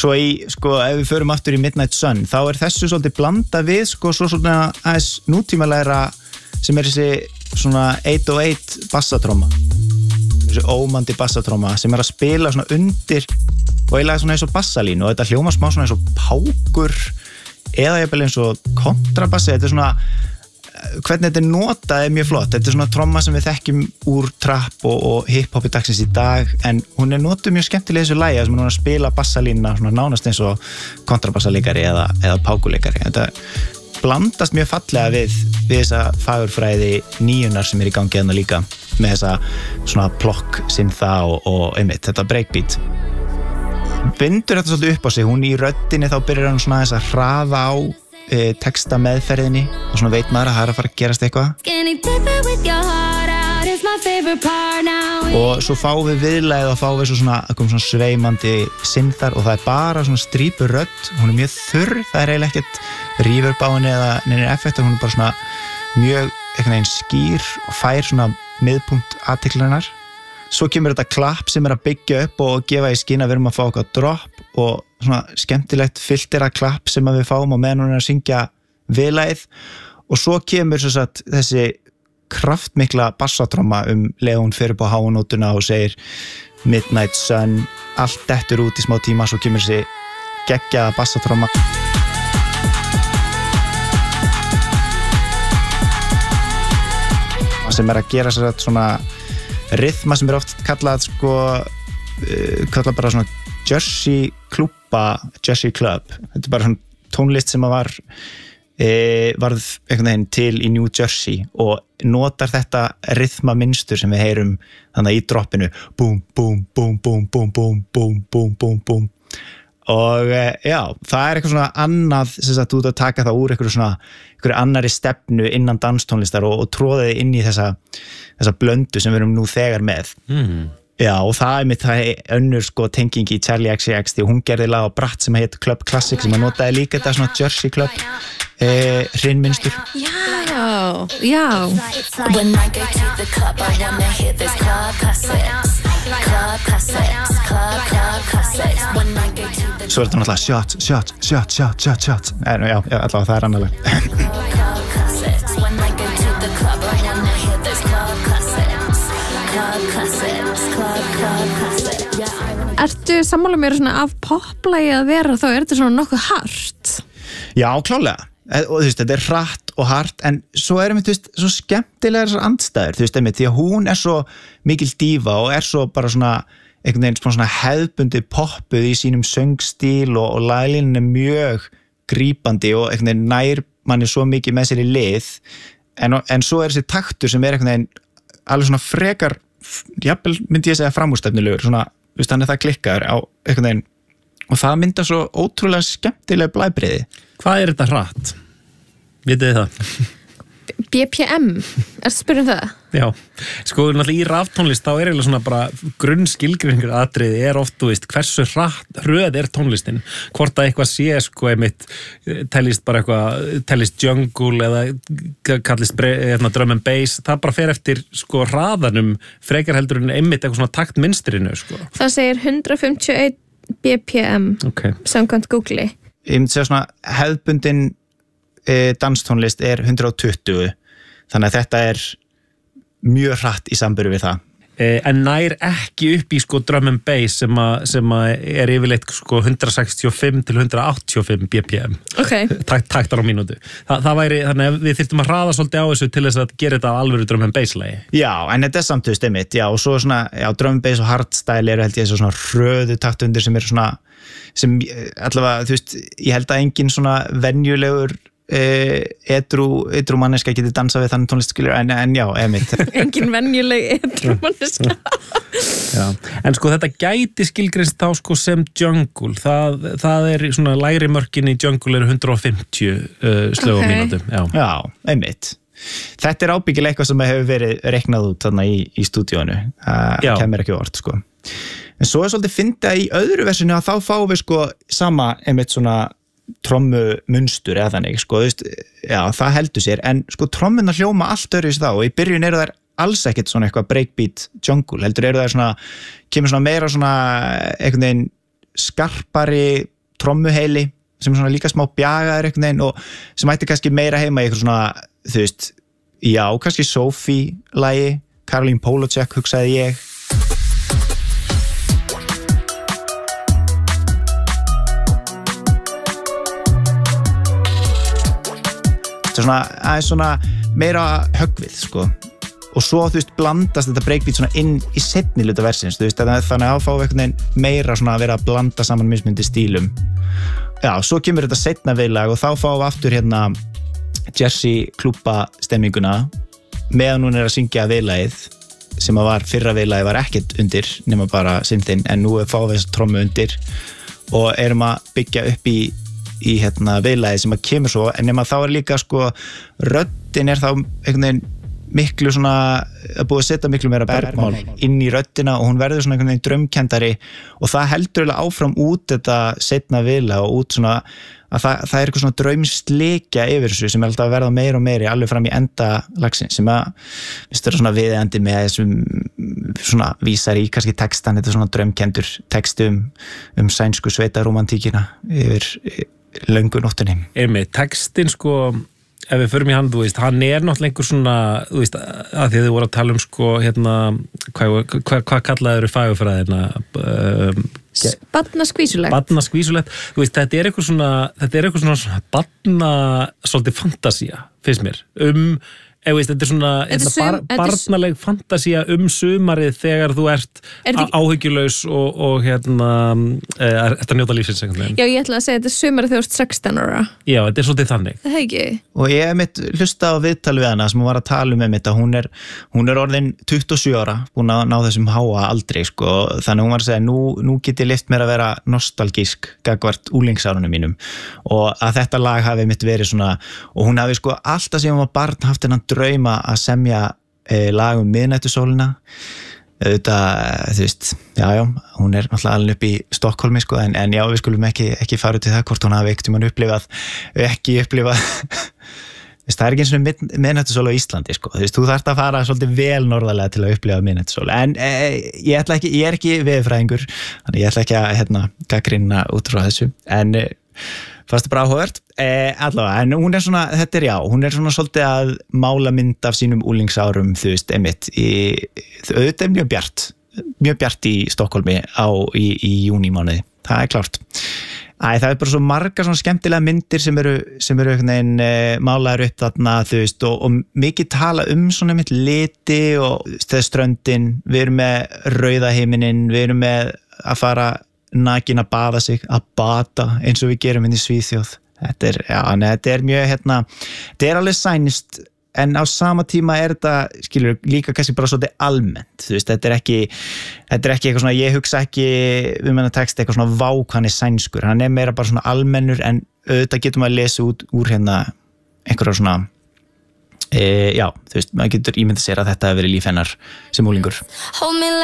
Svo sko, ef við förum aftur í Midnight Sun, þá þessu svolítið blanda við, sko, svo svona aðeins nútímalegra sem þessi svona 808 bassatróma. Þessi ómandi bassatróma sem að spila svona undir og eiginlega svona eins og bassalínu og þetta hljóma smá svona eins og pákur eða jafnvel eins og kontrabassi. Þetta svona, hvernig þetta notað mjög flott. Þetta svona tromma sem við þekkjum úr trap og hip-hopi dagsins í dag, en hún notuð mjög skemmtilega þessu lagi sem hún að spila bassalínuna svona nánast eins og kontrabassalegari eða pákuleikari. Þetta blandast mjög fallega við þessa fagurfræði nýjunar sem í gangi hérna líka með þessa svona plokk syntha og einmitt, þetta breakbeat. Vindur þetta svolítið upp á sig, hún í röddinni þá byrjar hann svona þess að hraða á texta meðferðinni og svona veit maður að það að fara að gerast eitthvað og svo fáum við viðlagið og fáum við svona sveimandi synthar og það bara svona strípur rödd, hún mjög þurr, það eiginlega ekkert reverb á henni eða neinir effektar, hún bara svona mjög einhvern veginn skýr og fær svona miðpunkt athyglinnar. Svo kemur þetta klapp sem að byggja upp og gefa í skyn að við erum að fá eitthvað drop og svona skemmtilegt filtera klapp sem að við fáum og meðan hún að syngja viðlagið og svo kemur þessi kraftmikla bassatróma leið hún fyrir upp á háanótuna og segir Midnight Sun, allt dettur út í smá tíma, svo kemur þessi geggjaða bassatróma. Sem að gera sér svona rithma sem oft kallað kallað bara svona Jersey klúbba, Jersey Club. Þetta bara svona tónlist sem að varð einhvern veginn til í New Jersey og notar þetta rithma mynstur sem við heyrum þannig í droppinu búm, búm, búm, búm, búm, búm, búm, búm, búm, búm og já, það eitthvað svona annað sem sagt út að taka það úr einhverju annari stefnu innan danstónlistar og tróða þið inn í þessa blöndu sem við erum nú þegar með. Já, og það mitt önnur tenging í Charlie XCX því hún gerði lag á Bratt sem heit Club Classic sem að notaði líka þetta svona Jersey Club hrinnmynstur. Já. When I go to the club, I wanna hear those club classics. Club classics, club classics. When I go to the Svo þetta náttúrulega shot. Já, allavega það annarlega. club classics. When I go to the club, I wanna hear those club classics. Club classics, club classics. Yeah, Ertu sammála mér svona af poplagi að vera þá þetta svona nokkuð hart? Já, klálega. Og þú veist, þetta hratt og hart en svo við, þú veist, svo skemmtilegar þessar andstæður, þú veist, því að hún svo mikil dífa og svo bara svona einhvern veginn svona hefðbundið poppuð í sínum söngstíl og laglínan mjög grípandi og einhvern veginn nær manni svo mikið með sér í lið en svo þessi taktur sem einhvern veginn alveg svona frekar, jafnvel myndi ég segja framúrstefnulegur, svona, þú veist, hann það klikkaður á einhvern veginn og það mynda svo ótrúlega skemmtilega blæbrigði. Hvað þetta hratt? Vitið þið það? BPM, ertu að spyrja það? Já, náttúrulega í raftónlist þá eiginlega svona bara grunnskilgreiningur atriði oft, þú veist, hversu hröð tónlistin, hvort að eitthvað sé einmitt, tellist bara eitthvað, tellist jungle eða kallist drum and bass, það bara fer eftir hraðanum frekar heldur en einmitt eitthvað svona taktmynstrinu, Það segir 151 BPM samkvæmt Google. Ég myndi segja svona hefðbundin danstónlist 120 þannig að þetta mjög hratt í samböru við það. En nær ekki upp í drum and bass sem yfirleitt 165 til 185 BPM taktar á mínútu. Það væri, þannig að við þyrftum að hraða svolítið á þessu til þess að gera þetta á alvöru drum and bass lagi. Já, en þetta samt einmitt, já, og svo svona, já, drum and bass og hardstyle held ég svona hröðu taktundir sem svona, sem allavega, þú veist, ég held að engin svona venjulegur edru manneska geti dansað við þannig tónlistskilur en já, einmitt. Engin venjuleg edru manneska. Já, en þetta gæti skilgreinst þá sem jungle, það svona lægri mörkin í jungle 150 slög á mínútum. Já, einmitt. Þetta ábyggilega eitthvað sem hefur verið reiknað út þarna í stúdíónu, kemur ekki orð, En svo svolítið fyndið í öðru versinu að þá fáum við sama einmitt svona trommu munstur eða þannig, þú veist, já, það heldur sér, en trommunar hljóma allt öðruvísi þá og í byrjun þær alls ekkert svona eitthvað breakbeat jungle, heldur þær svona, kemur svona meira svona einhvern veginn skarpari trommuheili sem svona líka smá bjagaður einhvern veginn og sem ætti kannski meira heima í eitthvað svona, þú veist, já, kannski Sophie-lagi, Caroline Polachek, hugsaði ég. Þetta er svona, aðeins svona meira höggvið, sko. Og svo, þú veist, blandast þetta breakbeat svona inn í seinni hluta versins, þú veist, þannig að fá einhvern veginn meira svona að vera að blanda saman mismundi stílum. Já, svo kemur þetta seinna viðlag og þá fáum við aftur hérna Jersey klúbba stemminguna meðan hún að syngja viðlagið sem að var fyrra viðlagið var ekkert undir nema bara synthinn en nú fáum við þessa trommu undir og erum að byggja upp í hérna viðlagið sem að kemur svo en nema þá líka sko röddin þá einhvern veginn miklu svona að búið að setja miklu meira bergmál inn í röddina og hún verður svona einhvern veginn draumkenndari og það heldur áfram út þetta seinna viðlag og út svona að það er eitthvað svona draumsleikja yfir þessu sem alltaf að verða meira og meiri alveg fram í enda lagsin sem að vera svona viðeigandi með þessum svona vísar í kannski textan þetta er svona draumkenndur texti sænsku sveitarómantíkina yfir löngu nóttunni. Einmitt, textin sko ef við förum í hann, þú veist, hann náttúrulega einhver svona, þú veist, að því að þið voru að tala sko, hérna, hvað kallaður fagurfræðina? Barnaskvísulegt. Barnaskvísulegt, þú veist, þetta er eitthvað svona barna, svolítið fantasía, finnst mér, þetta er svona barnaleg fantasía sumarið þegar þú ert áhyggjulaus og hérna ert að njóta lífsins einhvern veginn. Já, ég ætla að segja þetta er sumarið þegar þú ert 16 ára. Já, þetta er svolítið þannig. Það er ekki. Og ég mitt hlusta á viðtal við hana sem hún var að tala mitt að hún er orðin 27 ára, búin að ná þessum háa aldrei, sko, þannig hún var að segja nú get ég lyft mér að vera nostalgísk gagnvart úlingsárunum mínum og að þetta lag hafi mitt verið svona og hún hafi sko alltaf sem hún var barn haft hennan drauma að semja lag miðnættusólina auðvitað, þú veist, já, hún er náttúrulega alveg upp í Stokkólmi, sko, en já, við skulum ekki fara út í það hvort hún hafi ekkert upplifað það er ekki eins og miðnættusól á Íslandi, sko, þú veist, þú þarft að fara svolítið vel norðarlega til að upplifa miðnættusól en ég er ekki veðurfræðingur, þannig ég ætla ekki að gagnrýna út frá þessu, en fannst það bara áhugavert, allavega, en hún er svona, hún er svona svolítið að mála mynd af sínum úlingsárum, þú veist, auðvitað er mjög bjart í Stokkólmi í júnímánuði, það er klárt. Það er bara svo margar svona skemmtilega myndir sem eru einhvern veginn málaðar upp þarna, þú veist, og mikið tala svona mitt liti og ströndin, við erum með rauða himininn, við erum með að fara nakin að baða sig, að bata eins og við gerum inn í Svíþjóð. Þetta er mjög, þetta er alveg sænist, en á sama tíma er þetta, skilur, líka kannski bara svolítið almennt, þú veist, þetta er ekki eitthvað svona, ég hugsa ekki hennar text eitthvað svona vákvæðan sænskur, hann er meira bara svona almennur, en auðvitað getum að lesa úr einhverja svona, já, þú veist, maður getur ímyndað sér að þetta hefur verið líf hennar sem úlingur.